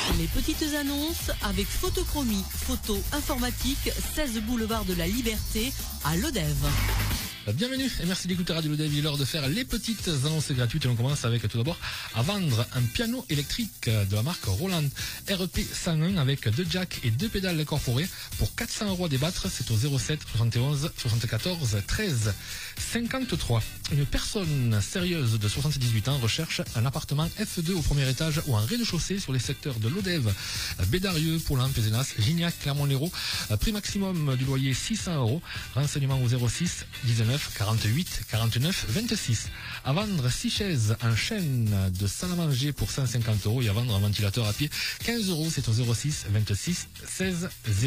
Les petites annonces avec Photochromie, photo informatique, 16 boulevard de la Liberté à Lodève. Bienvenue et merci d'écouter Radio Lodève. Il est l'heure de faire les petites annonces gratuites et on commence avec tout d'abord à vendre un piano électrique de la marque Roland RP 101 avec 2 jacks et 2 pédales incorporées pour 400 € à débattre. C'est au 07 71 74 13 53. Une personne sérieuse de 78 ans recherche un appartement F2 au premier étage ou un rez-de-chaussée sur les secteurs de Lodève, Bédarieux, Poulin, Pézenas, Gignac, Clermont-Lérault. Prix maximum du loyer 600 €. Renseignements au 06 19 48 49 26. À vendre 6 chaises en chêne de salle à manger pour 150 € et à vendre un ventilateur à pied 15 €. C'est au 06 26 16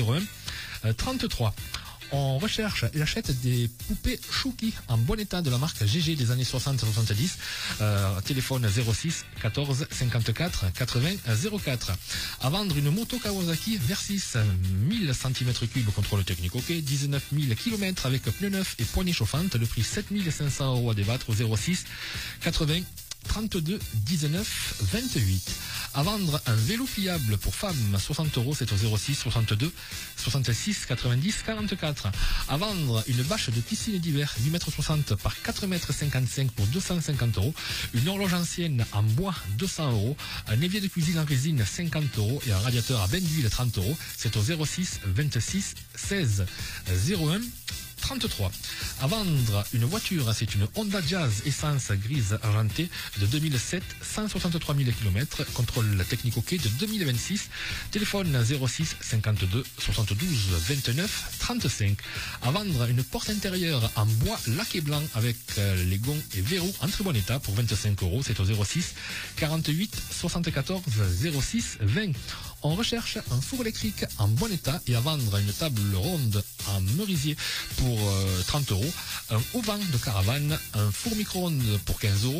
01 33. On recherche et achète des poupées Chouki en bon état de la marque GG des années 60-70. Téléphone 06 14 54 80 04. À vendre une moto Kawasaki Versys 1000 cm3 contrôle technique OK, 19 000 km avec pneus neufs et poignées chauffantes. Le prix 7 500 € à débattre au 06 80 32 19 28. À vendre un vélo pliable pour femmes 60 €, c'est au 06 62 66 90 44. À vendre une bâche de piscine d'hiver 8,60 m par 4,55 m pour 250 €. Une horloge ancienne en bois 200 €. Un évier de cuisine en résine 50 € et un radiateur à bain d'huile 30 €. C'est au 06 26 16 01 33. À vendre une voiture, c'est une Honda Jazz essence grise argentée de 2007, 163 000 km, contrôle technique OK de 2026, téléphone 06 52 72 29 35. À vendre une porte intérieure en bois laqué blanc avec les gonds et verrous en très bon état pour 25 €, c'est au 06 48 74 06 20. On recherche un four électrique en bon état et à vendre une table ronde en merisier pour 30 €, un auvent de caravane, un four micro-ondes pour 15 €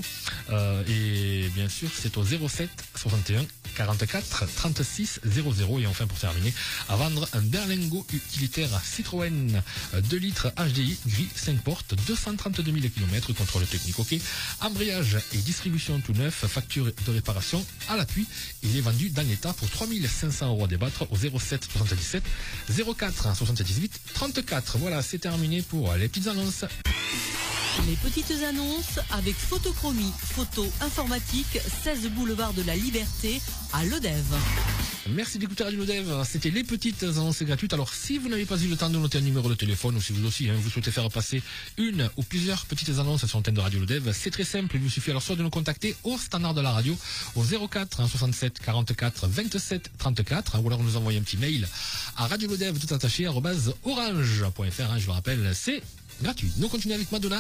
et bien sûr c'est au 07 61 44 36 00. Et enfin pour terminer, à vendre un berlingot utilitaire Citroën 2 litres HDI gris 5 portes, 232 000 km, contrôle technique OK, embrayage et distribution tout neuf, facture de réparation à l'appui. Il est vendu dans l'état pour 3 500 € à débattre au 07 77 04 78 34. Voilà, c'est terminé pour les petites annonces. Les petites annonces avec Photochromie, photo informatique, 16 boulevard de la Liberté à Lodève. Merci d'écouter Radio Lodève. C'était les petites annonces gratuites. Alors, si vous n'avez pas eu le temps de noter un numéro de téléphone ou si vous aussi vous souhaitez faire passer une ou plusieurs petites annonces sur l'antenne de Radio Lodève, c'est très simple. Il vous suffit alors soit de nous contacter au standard de la radio au 04 67 44 27 34 ou alors nous envoyer un petit mail à radiolodève tout attaché @orange.fr. Je vous rappelle, c'est gratuit. Nous continuons avec Madonna.